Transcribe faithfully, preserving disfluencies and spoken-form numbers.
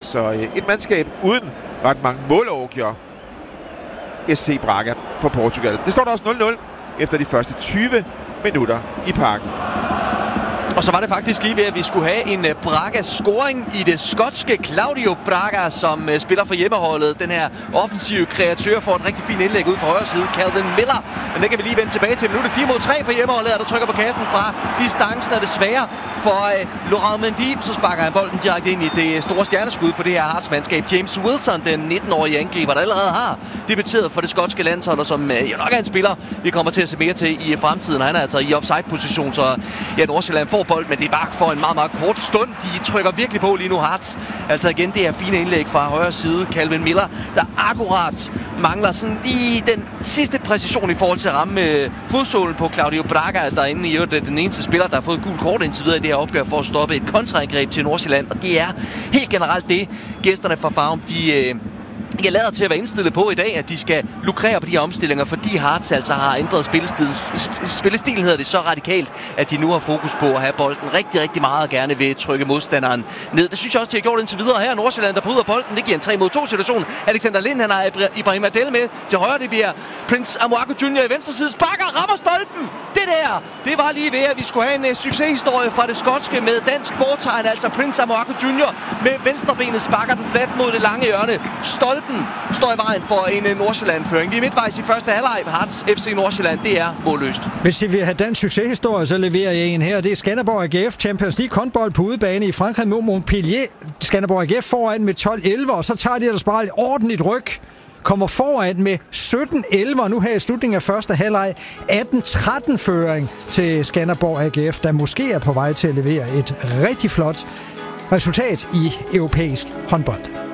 så et mandskab uden ret mange målorgier. S C Braga for Portugal. Det står der også nul nul efter de første tyve minutter i parken. Og så var det faktisk lige ved, at vi skulle have en Braga-scoring i det skotske Claudio Braga, som spiller for hjemmeholdet. Den her offensive kreatør får et rigtig fint indlæg ud fra højre side, Calvin Miller. Men det kan vi lige vende tilbage til. Nu er det fire mod tre for hjemmeholdet, og der trykker på kassen fra distancen er det svære for uh, Laurent Mendy. Så sparker han bolden direkte ind i det store stjerneskud på det her Hearts-mandskab. James Wilson, den nitten-årige angriber, der allerede har debuteret for det skotske landshold, som uh, jo nok er en spiller, vi kommer til at se mere til i fremtiden. Han er altså i offside-position, så ja, Nordsjælland får bold, men det er bare for en meget, meget kort stund. De trykker virkelig på lige nu, Hearts. Altså igen, det her fine indlæg fra højre side. Calvin Miller, der akkurat mangler sådan lige den sidste præcision i forhold til at ramme øh, fodsålen på Claudio Braga, der inde i øvrigt den eneste spiller, der har fået gul kort indtil videre i det her opgør for at stoppe et kontraangreb til Nordsjælland. Og det er helt generelt det, gæsterne fra Farum, de... Øh, Jeg lader til at være indstillet på i dag, at de skal lukrere på de her omstillinger, fordi Hearts altså har ændret spillestilen, spillestilen hedder det så radikalt, at de nu har fokus på at have bolden rigtig, rigtig meget og gerne vil trykke modstanderen ned. Det synes jeg også, de har gjort indtil videre. Her er Nordsjælland, der bryder bolden. Det giver en tre mod to situation. Alexander Lind, han har Ibrahim Adel med. Til højre, det bliver Prince Amoako junior i venstre side. Sparker, rammer stolpen. Det der, det var lige ved, at vi skulle have en uh, succeshistorie fra det skotske med dansk foretegn. Altså Prince Amoako junior med venstrebenet sparker den fladt mod det lange hjørne. Stolpen står i vejen for en uh, Nordsjælland-føring. Vi er midtvejs i første halvleg. Hearts F C Nordsjælland, det er målløst. Hvis I vil have dansk succeshistorie, så leverer jeg en her. Det er Skanderborg A G F Champions League håndbold på udebane i Frankrig mod Montpellier. Skanderborg A G F foran med tolv elleve, og så tager de ellers bare et ordentligt ryg. Kommer foran med sytten elleve, og nu her i slutningen af første halvleg atten tretten føring til Skanderborg A G F, der måske er på vej til at levere et rigtig flot resultat i europæisk håndbold.